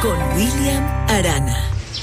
con William Arana.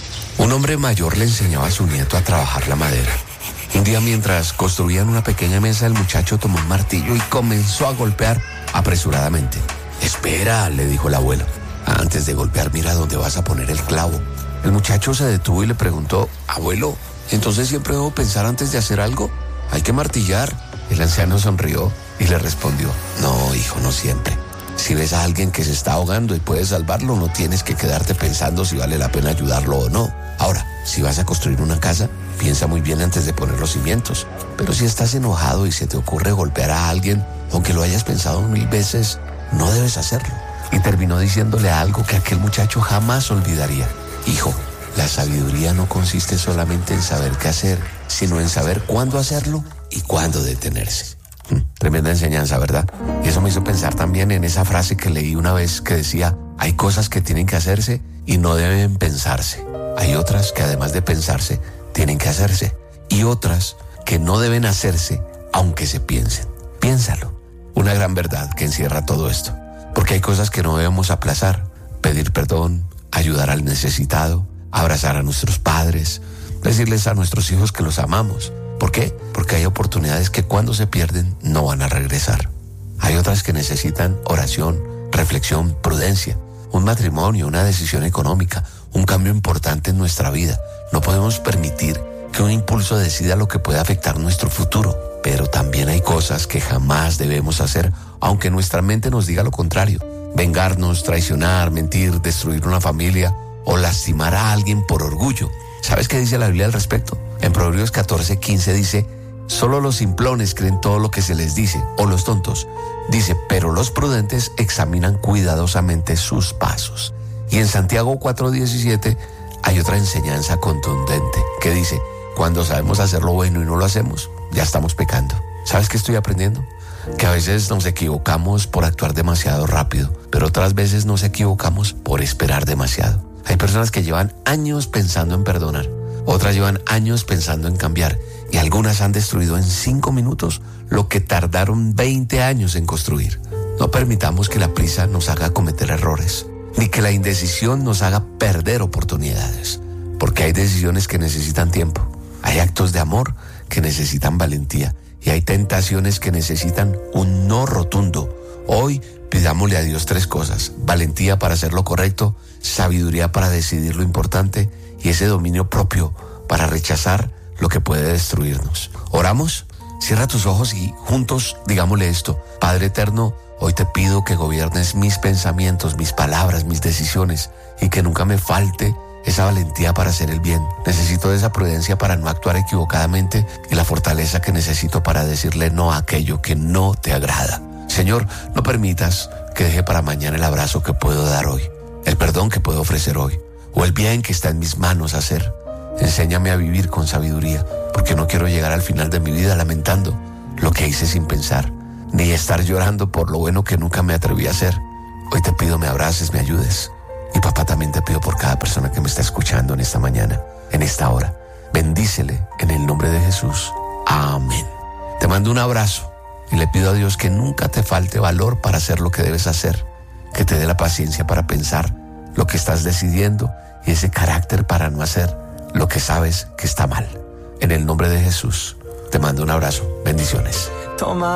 Un hombre mayor le enseñaba a su nieto a trabajar la madera. Un día, mientras construían una pequeña mesa, el muchacho tomó un martillo y comenzó a golpear apresuradamente. «Espera», le dijo el abuelo. «Antes de golpear, mira dónde vas a poner el clavo». El muchacho se detuvo y le preguntó: «Abuelo, ¿entonces siempre debo pensar antes de hacer algo? Hay que martillar». El anciano sonrió y le respondió: «No, hijo, no siempre. Si ves a alguien que se está ahogando y puedes salvarlo, no tienes que quedarte pensando si vale la pena ayudarlo o no. Ahora, si vas a construir una casa, piensa muy bien antes de poner los cimientos. Pero si estás enojado y se te ocurre golpear a alguien, aunque lo hayas pensado 1000 veces, no debes hacerlo». Y terminó diciéndole algo que aquel muchacho jamás olvidaría: «Hijo, la sabiduría no consiste solamente en saber qué hacer, sino en saber cuándo hacerlo y cuándo detenerse». Tremenda enseñanza, ¿verdad? Y eso me hizo pensar también en esa frase que leí una vez que decía: hay cosas que tienen que hacerse y no deben pensarse. Hay otras que, además de pensarse, tienen que hacerse. Y otras que no deben hacerse aunque se piensen. Piénsalo. Una gran verdad que encierra todo esto. Porque hay cosas que no debemos aplazar. Pedir perdón, ayudar al necesitado, abrazar a nuestros padres, decirles a nuestros hijos que los amamos. ¿Por qué? Porque hay oportunidades que cuando se pierden no van a regresar. Hay otras que necesitan oración, reflexión, prudencia, un matrimonio, una decisión económica, un cambio importante en nuestra vida. No podemos permitir que un impulso decida lo que puede afectar nuestro futuro. Pero también hay cosas que jamás debemos hacer, aunque nuestra mente nos diga lo contrario. Vengarnos, traicionar, mentir, destruir una familia o lastimar a alguien por orgullo. ¿Sabes qué dice la Biblia al respecto? En Proverbios 14:15 dice: solo los simplones creen todo lo que se les dice, o los tontos. Dice: pero los prudentes examinan cuidadosamente sus pasos. Y en Santiago 4:17 hay otra enseñanza contundente que dice: cuando sabemos hacer lo bueno y no lo hacemos, ya estamos pecando. ¿Sabes qué estoy aprendiendo? Que a veces nos equivocamos por actuar demasiado rápido, pero otras veces nos equivocamos por esperar demasiado. Hay personas que llevan años pensando en perdonar, otras llevan años pensando en cambiar, y algunas han destruido en 5 minutos lo que tardaron 20 años en construir. No permitamos que la prisa nos haga cometer errores, ni que la indecisión nos haga perder oportunidades, porque hay decisiones que necesitan tiempo, hay actos de amor que necesitan valentía, y hay tentaciones que necesitan un no rotundo. Hoy pidámosle a Dios 3 cosas: valentía para hacer lo correcto, sabiduría para decidir lo importante y ese dominio propio para rechazar lo que puede destruirnos. ¿Oramos? Cierra tus ojos y juntos digámosle esto: Padre eterno, hoy te pido que gobiernes mis pensamientos, mis palabras, mis decisiones, y que nunca me falte esa valentía para hacer el bien. Necesito esa prudencia para no actuar equivocadamente y la fortaleza que necesito para decirle no a aquello que no te agrada. Señor, no permitas que deje para mañana el abrazo que puedo dar hoy, el perdón que puedo ofrecer hoy, o el bien que está en mis manos hacer. Enséñame a vivir con sabiduría, porque no quiero llegar al final de mi vida lamentando lo que hice sin pensar, ni estar llorando por lo bueno que nunca me atreví a hacer. Hoy te pido me abraces, me ayudes. Y papá, también te pido por cada persona que me está escuchando en esta mañana, en esta hora. Bendícele en el nombre de Jesús. Amén. Te mando un abrazo y le pido a Dios que nunca te falte valor para hacer lo que debes hacer, que te dé la paciencia para pensar lo que estás decidiendo y ese carácter para no hacer lo que sabes que está mal. En el nombre de Jesús, te mando un abrazo. Bendiciones.